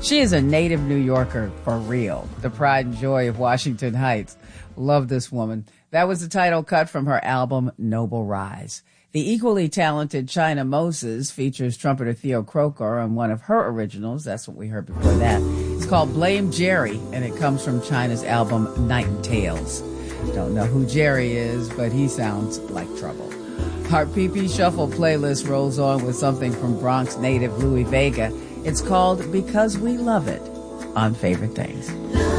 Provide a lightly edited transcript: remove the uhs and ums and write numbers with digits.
She is a native New Yorker for real. The pride and joy of Washington Heights. Love this woman. That was the title cut from her album, Noble Rise. The equally talented China Moses features trumpeter Theo Croker on one of her originals. That's what we heard before that. It's called Blame Jerry, and it comes from China's album, Night and Tales. Don't know who Jerry is, but he sounds like trouble. Our PP Shuffle playlist rolls on with something from Bronx native Louis Vega. It's called Because We Love It on Favorite Things.